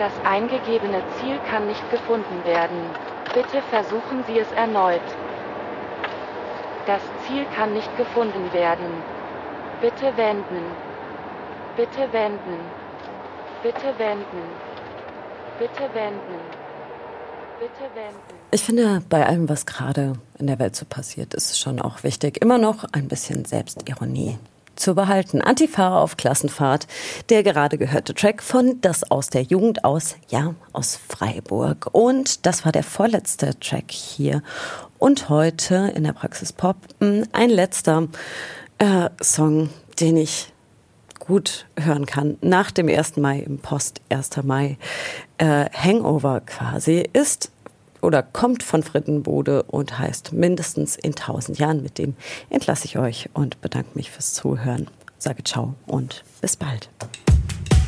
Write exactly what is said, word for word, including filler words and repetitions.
Das eingegebene Ziel kann nicht gefunden werden. Bitte versuchen Sie es erneut. Das Ziel kann nicht gefunden werden. Bitte wenden. Bitte wenden. Bitte wenden. Bitte wenden. Bitte wenden. Ich finde, bei allem, was gerade in der Welt so passiert, ist es schon auch wichtig, immer noch ein bisschen Selbstironie zu behalten. Antifa auf Klassenfahrt, der gerade gehörte Track von Das aus der Jugend aus, ja, aus Freiburg. Und das war der vorletzte Track hier. Und heute in der Praxis Pop ein letzter äh, Song, den ich gut hören kann. Nach dem ersten Mai, im Post erster Mai, äh, Hangover quasi, ist oder kommt von Frittenbode und heißt Mindestens in tausend Jahren. Mit dem entlasse ich euch und bedanke mich fürs Zuhören. Sage ciao und bis bald.